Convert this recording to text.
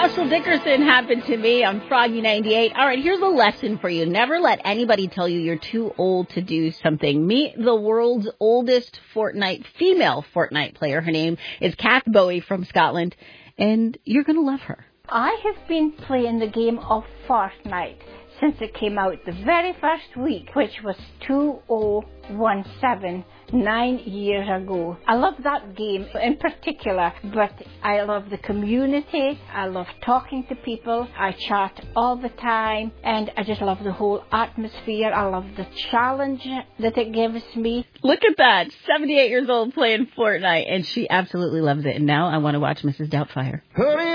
Russell Dickerson happened to me on Froggy 98. All right, here's a lesson for you. Never let anybody tell you you're too old to do something. Meet the world's oldest female Fortnite player. Her name is Kath Bowie from Scotland, and you're going to love her. I have been playing the game of Fortnite since it came out the very first week, which was 2017, 9 years ago. I love that game in particular, but I love the community. I love talking to people. I chat all the time, and I just love the whole atmosphere. I love the challenge that it gives me. Look at that, 78 years old playing Fortnite, and she absolutely loves it. And now I want to watch Mrs. Doubtfire.